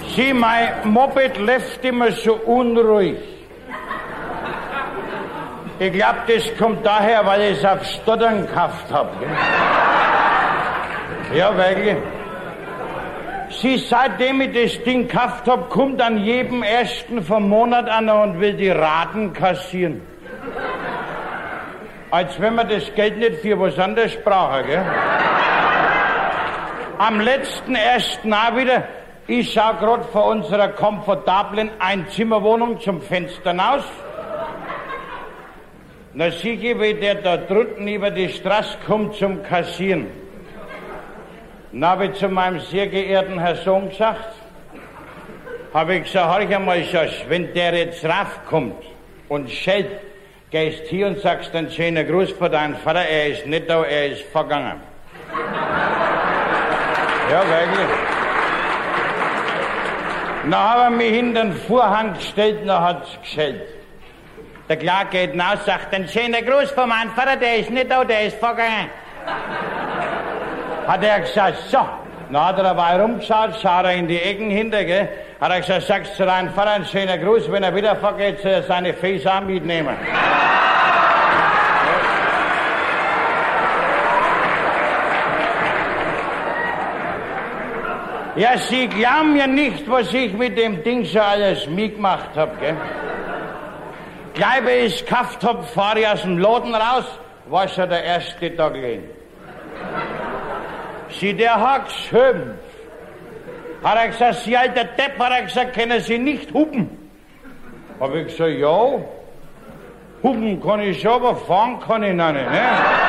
Sie, mein Moped läuft immer so unruhig. Ich glaub, das kommt daher, weil ich es auf Stottern gekauft hab. Ja, wirklich. Sie, seitdem ich das Ding gekauft hab, kommt an jedem ersten vom Monat einer und will die Raten kassieren. Als wenn man das Geld nicht für was anderes brauche, gell? Am letzten ersten auch wieder, ich schau grad vor unserer komfortablen Einzimmerwohnung zum Fenster raus. Na sieh ich, wie der da drunten über die Straße kommt zum Kassieren. Na, hab ich zu meinem sehr geehrten Herrn Sohn gesagt, hab ich gesagt, hör ich einmal, Schorsch, wenn der jetzt raufkommt und schellt, gehst hier und sagst einen schönen Gruß von deinem Vater, er ist nicht da, er ist vergangen. Ja, wirklich. Na, hab er mich hinter den Vorhang gestellt, na hat's geschellt. Der Clark geht hinaus, sagt, ein schöner Gruß von meinem Vater, der ist nicht da, der ist vergangen. Hat er gesagt, so. Na hat er dabei rumgeschaut, schaut er in die Ecken hinter, gell. Hat er gesagt, sagst zu deinem Vater ein schöner Gruß, wenn er wieder vergeht, soll er seine Füße auch mitnehmen. Ja, Sie glauben ja nicht, was ich mit dem Ding so alles mitgemacht hab, gell. Gleich wie ich es gekauft hab, fahr ich aus dem Laden raus, war schon der erste Tag liegen. Sie, der hat geschimpft. Hat er gesagt, Sie alter Depp, hat er gesagt, können Sie nicht hupen? Hab ich gesagt, ja, hupen kann ich schon, aber fahren kann ich noch nicht, ne?